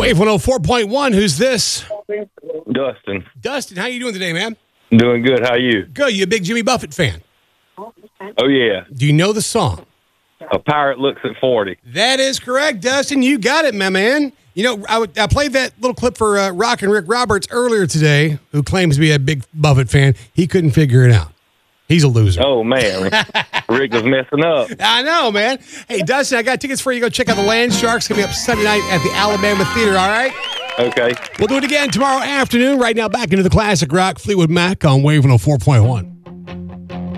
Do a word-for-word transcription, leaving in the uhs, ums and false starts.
Wave one oh four point one, who's this? Dustin. Dustin, how you doing today, man? Doing good. How you? Good. You a big Jimmy Buffett fan? Oh, yeah. Do you know the song? A pirate looks at forty. That is correct, Dustin. You got it, my man. You know, I, would, I played that little clip for uh, Rock and Rick Roberts earlier today, who claims to be a big Buffett fan. He couldn't figure it out. He's a loser. Oh, man. Rick was messing up. I know, man. Hey, Dustin, I got tickets for you. Go check out the Land Sharks coming up Sunday night at the Alabama Theater, all right? Okay. We'll do it again tomorrow afternoon. Right now, back into the classic rock, Fleetwood Mac on Wave one oh four point one.